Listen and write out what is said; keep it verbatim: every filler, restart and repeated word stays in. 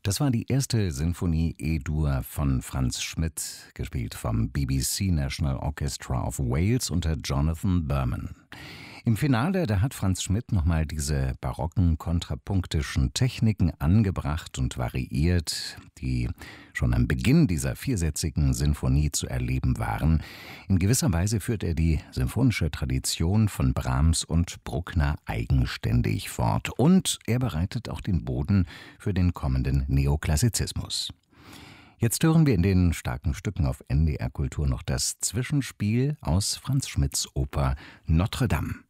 Das war die erste Sinfonie E-Dur von Franz Schmidt, gespielt vom B B C National Orchestra of Wales unter Jonathan Berman. Im Finale, da hat Franz Schmidt nochmal diese barocken kontrapunktischen Techniken angebracht und variiert, die schon am Beginn dieser viersätzigen Sinfonie zu erleben waren. In gewisser Weise führt er die symphonische Tradition von Brahms und Bruckner eigenständig fort. Und er bereitet auch den Boden für den kommenden Neoklassizismus. Jetzt hören wir in den starken Stücken auf N D R Kultur noch das Zwischenspiel aus Franz Schmidts Oper Notre Dame.